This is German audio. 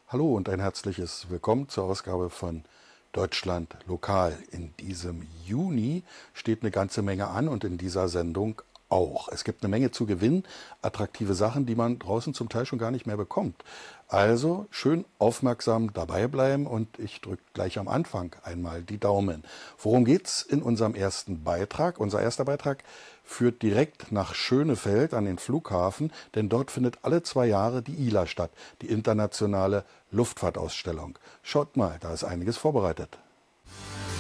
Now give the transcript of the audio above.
Hallo und ein herzliches Willkommen zur Ausgabe von Deutschland Lokal. In diesem Juni steht eine ganze Menge an und in dieser Sendung auch. Es gibt eine Menge zu gewinnen, attraktive Sachen, die man draußen zum Teil schon gar nicht mehr bekommt. Also schön aufmerksam dabei bleiben und ich drücke gleich am Anfang einmal die Daumen. Worum geht's in unserem ersten Beitrag? Unser erster Beitrag führt direkt nach Schönefeld an den Flughafen, denn dort findet alle 2 Jahre die ILA statt, die internationale Luftfahrtausstellung. Schaut mal, da ist einiges vorbereitet.